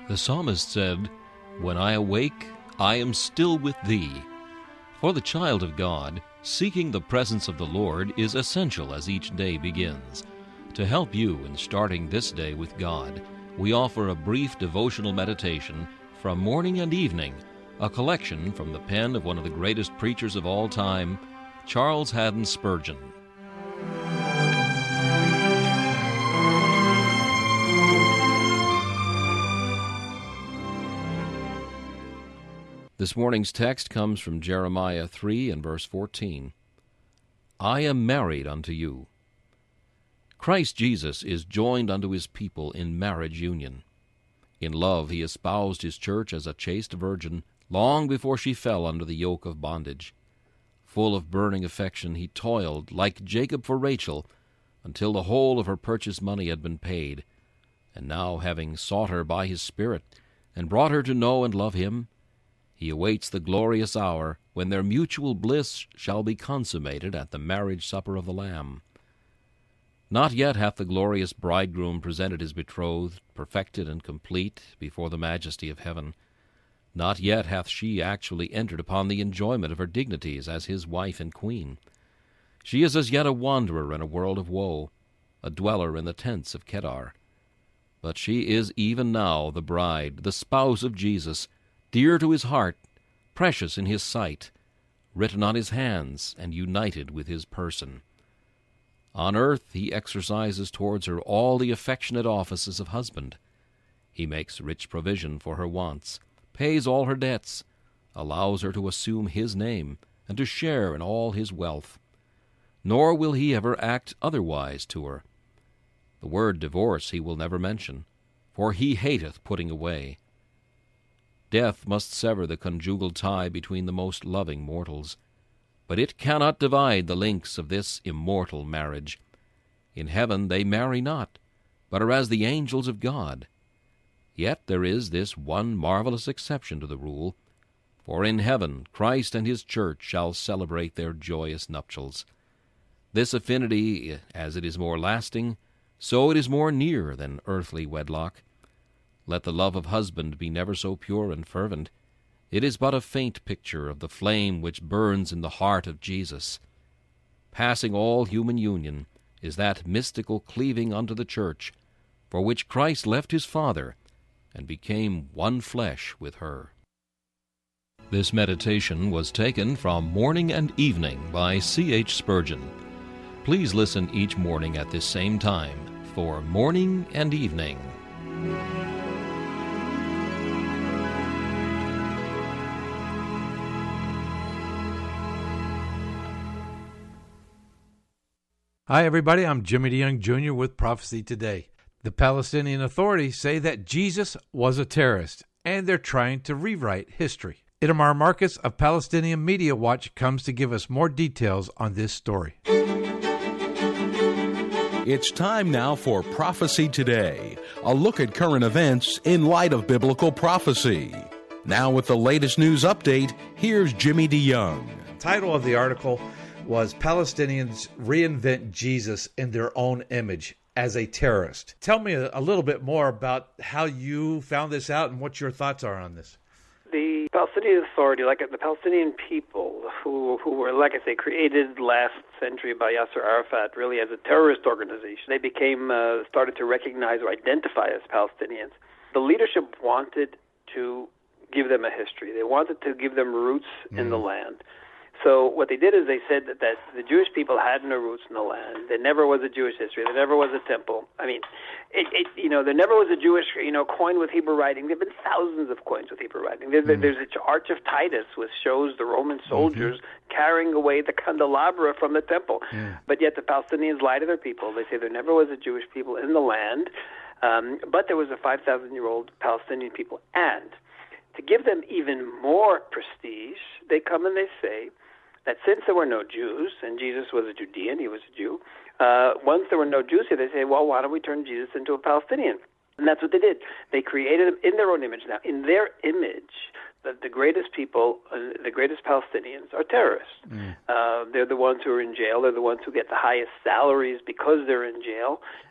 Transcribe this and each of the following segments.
The psalmist said, "When I awake, I am still with thee." For the child of God, seeking the presence of the Lord is essential as each day begins. To help you in starting this day with God, we offer a brief devotional meditation from morning and evening, a collection from the pen of one of the greatest preachers of all time, Charles Haddon Spurgeon. This morning's text comes from Jeremiah 3 and verse 14. I am married unto you. Christ Jesus is joined unto his people in marriage union. In love he espoused his church as a chaste virgin long before she fell under the yoke of bondage. Full of burning affection he toiled, like Jacob for Rachel, until the whole of her purchase money had been paid. And now, having sought her by his Spirit, and brought her to know and love him, he awaits the glorious hour when their mutual bliss shall be consummated at the marriage supper of the Lamb. Not yet hath the glorious bridegroom presented his betrothed, perfected and complete, before the majesty of heaven. Not yet hath she actually entered upon the enjoyment of her dignities as his wife and queen. She is as yet a wanderer in a world of woe, a dweller in the tents of Kedar. But she is even now the bride, the spouse of Jesus, dear to his heart, precious in his sight, written on his hands, and united with his person. On earth he exercises towards her all the affectionate offices of husband. He makes rich provision for her wants, pays all her debts, allows her to assume his name, and to share in all his wealth. Nor will he ever act otherwise to her. The word divorce he will never mention, for he hateth putting away. Death must sever the conjugal tie between the most loving mortals, but it cannot divide the links of this immortal marriage. In heaven they marry not, but are as the angels of God. Yet there is this one marvelous exception to the rule, for in heaven Christ and his church shall celebrate their joyous nuptials. This affinity, as it is more lasting, so it is more near than earthly wedlock. Let the love of husband be never so pure and fervent, it is but a faint picture of the flame which burns in the heart of Jesus. Passing all human union is that mystical cleaving unto the church, for which Christ left his Father, and became one flesh with her. This meditation was taken from Morning and Evening by C.H. Spurgeon. Please listen each morning at this same time for Morning and Evening. Hi, everybody. I'm Jimmy DeYoung Jr. with Prophecy Today. The Palestinian Authorities say that Jesus was a terrorist, and they're trying to rewrite history. Itamar Marcus of Palestinian Media Watch comes to give us more details on this story. It's time now for Prophecy Today, a look at current events in light of biblical prophecy. Now with the latest news update, here's Jimmy DeYoung. The title of the article was Palestinians Reinvent Jesus in Their Own Image as a Terrorist. Tell me a little bit more about how you found this out and what your thoughts are on this. The Palestinian Authority, like the Palestinian people who were, like I say, created last century by Yasser Arafat really as a terrorist organization, they became, started to recognize or identify as Palestinians. The leadership wanted to give them a history. They wanted to give them roots in the land. So what they did is they said that the Jewish people had no roots in the land. There never was a Jewish history. There never was a temple. I mean, there never was a Jewish, coin with Hebrew writing. There have been thousands of coins with Hebrew writing. There's the Arch of Titus, which shows the Roman soldiers carrying away the candelabra from the temple. But yet the Palestinians lie to their people. They say there never was a Jewish people in the land, but there was a 5,000-year-old Palestinian people. And to give them even more prestige, they come and they say that since there were no Jews, and Jesus was a Judean, he was a Jew, once there were no Jews here, they say, well, why don't we turn Jesus into a Palestinian? And that's what they did. They created him in their own image. Now, in their image, the greatest people, the greatest Palestinians are terrorists. They're the ones who are in jail. They're the ones who get the highest salaries because they're in jail.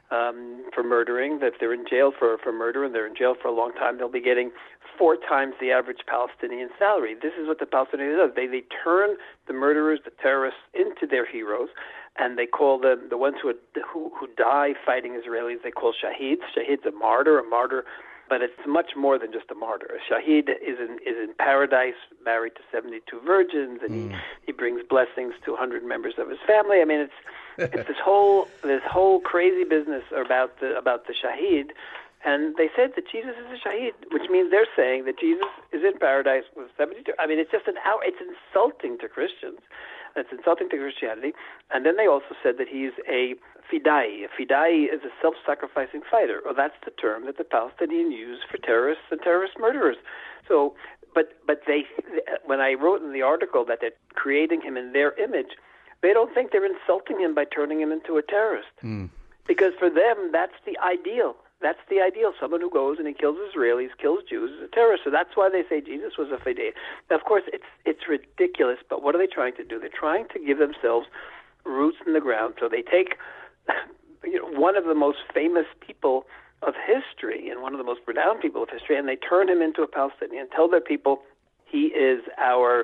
for murdering. That if they're in jail for murder and they're in jail for a long time, they'll be getting 4 times the average Palestinian salary. This is what the Palestinians do. They turn the murderers, the terrorists, into their heroes, and they call them, the ones who die fighting Israelis, they call shaheeds. Shaheed's a martyr, but it's much more than just a martyr. A shaheed is in paradise, married to 72 virgins, and he brings blessings to 100 members of his family. I mean, it's this whole crazy business about the shaheed. And they said that Jesus is a shaheed, which means they're saying that Jesus is in paradise with 72. I mean, it's just it's insulting to Christians. It's insulting to Christianity. And then they also said that he's a fidai. A fidai is a self-sacrificing fighter. Well, that's the term that the Palestinians use for terrorists and terrorist murderers. So, but they, when I wrote in the article that they're creating him in their image, they don't think they're insulting him by turning him into a terrorist. Because for them, that's the ideal. That's the ideal. Someone who goes and he kills Israelis, kills Jews, is a terrorist. So that's why they say Jesus was a fidei. Now, of course, it's ridiculous, but what are they trying to do? They're trying to give themselves roots in the ground. So they take one of the most famous people of history and one of the most renowned people of history, and they turn him into a Palestinian, tell their people he is our,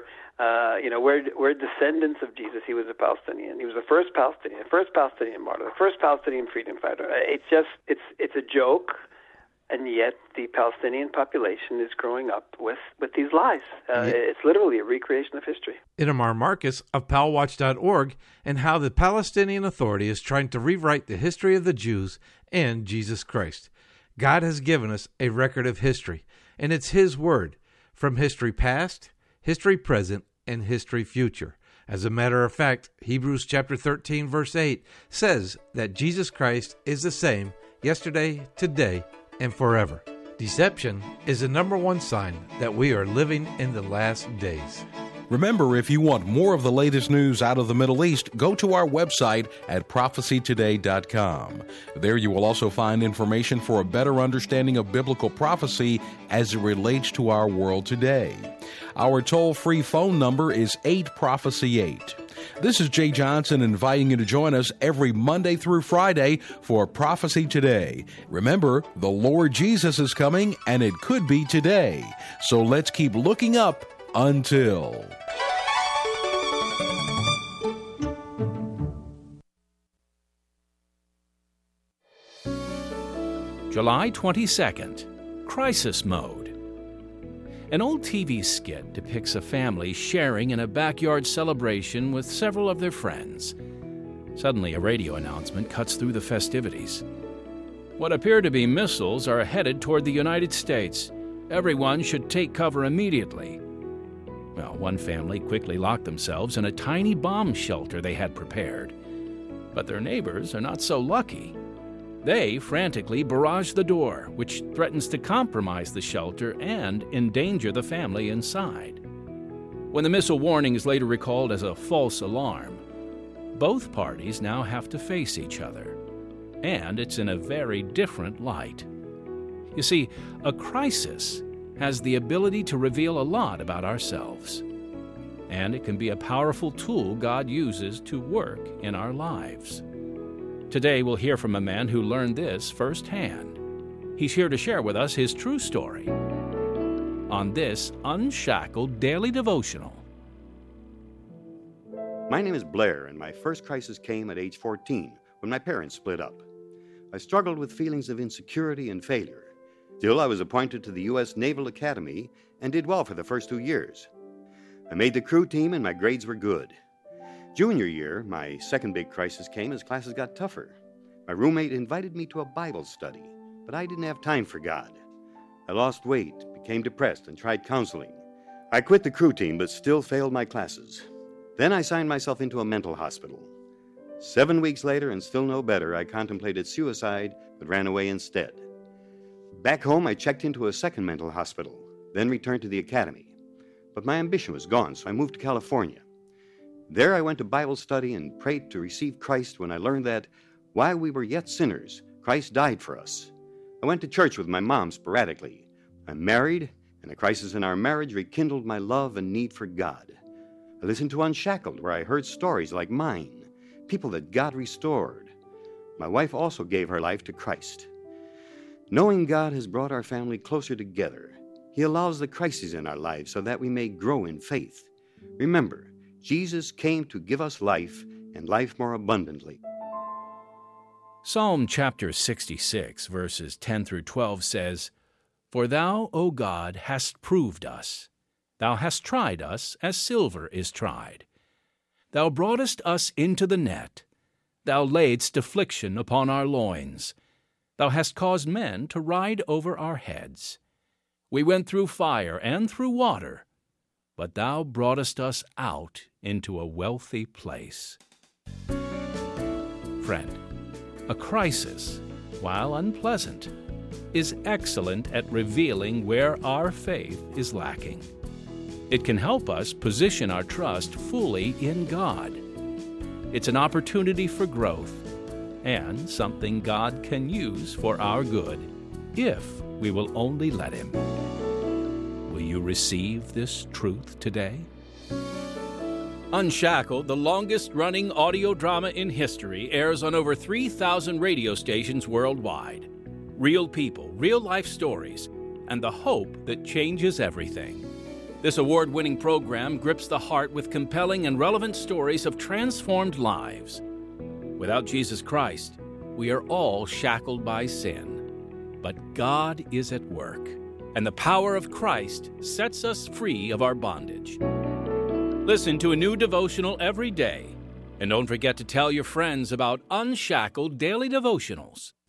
we're descendants of Jesus. He was a Palestinian. He was the first Palestinian martyr, the first Palestinian freedom fighter. It's a joke, and yet the Palestinian population is growing up with these lies. It's literally a recreation of history. Itamar Marcus of PalWatch.org, and how the Palestinian Authority is trying to rewrite the history of the Jews and Jesus Christ. God has given us a record of history, and it's His Word, from history past, history present, and history future. As a matter of fact, Hebrews chapter 13, verse 8 says that Jesus Christ is the same yesterday, today, and forever. Deception is the number one sign that we are living in the last days. Remember, if you want more of the latest news out of the Middle East, go to our website at prophecytoday.com. There you will also find information for a better understanding of biblical prophecy as it relates to our world today. Our toll-free phone number is 8-PROPHECY-8. This is Jay Johnson inviting you to join us every Monday through Friday for Prophecy Today. Remember, the Lord Jesus is coming, and it could be today. So let's keep looking up until... July 22nd, Crisis Mode. An old TV skit depicts a family sharing in a backyard celebration with several of their friends. Suddenly, a radio announcement cuts through the festivities. What appear to be missiles are headed toward the United States. Everyone should take cover immediately. Well, one family quickly locked themselves in a tiny bomb shelter they had prepared. But their neighbors are not so lucky. They frantically barrage the door, which threatens to compromise the shelter and endanger the family inside. When the missile warning is later recalled as a false alarm, both parties now have to face each other. And it's in a very different light. You see, a crisis has the ability to reveal a lot about ourselves. And it can be a powerful tool God uses to work in our lives. Today, we'll hear from a man who learned this firsthand. He's here to share with us his true story on this Unshackled Daily Devotional. My name is Blair, and my first crisis came at age 14 when my parents split up. I struggled with feelings of insecurity and failure. Still, I was appointed to the U.S. Naval Academy and did well for the first 2 years. I made the crew team and my grades were good. Junior year, my second big crisis came as classes got tougher. My roommate invited me to a Bible study, but I didn't have time for God. I lost weight, became depressed, and tried counseling. I quit the crew team, but still failed my classes. Then I signed myself into a mental hospital. 7 weeks later, and still no better, I contemplated suicide, but ran away instead. Back home, I checked into a second mental hospital, then returned to the academy. But my ambition was gone, so I moved to California. There I went to Bible study and prayed to receive Christ when I learned that, while we were yet sinners, Christ died for us. I went to church with my mom sporadically. I'm married, and a crisis in our marriage rekindled my love and need for God. I listened to Unshackled, where I heard stories like mine, people that God restored. My wife also gave her life to Christ. Knowing God has brought our family closer together, He allows the crises in our lives so that we may grow in faith. Remember, Jesus came to give us life and life more abundantly. Psalm chapter 66, verses 10 through 12 says, "For thou, O God, hast proved us. Thou hast tried us as silver is tried. Thou broughtest us into the net. Thou laidst affliction upon our loins. Thou hast caused men to ride over our heads. We went through fire and through water, but thou broughtest us out into a wealthy place." Friend, a crisis, while unpleasant, is excellent at revealing where our faith is lacking. It can help us position our trust fully in God. It's an opportunity for growth and something God can use for our good if we will only let Him. Will you receive this truth today? Unshackled, the longest-running audio drama in history, airs on over 3,000 radio stations worldwide. Real people, real-life stories, and the hope that changes everything. This award-winning program grips the heart with compelling and relevant stories of transformed lives. Without Jesus Christ, we are all shackled by sin. But God is at work, and the power of Christ sets us free of our bondage. Listen to a new devotional every day, and don't forget to tell your friends about Unshackled Daily Devotionals.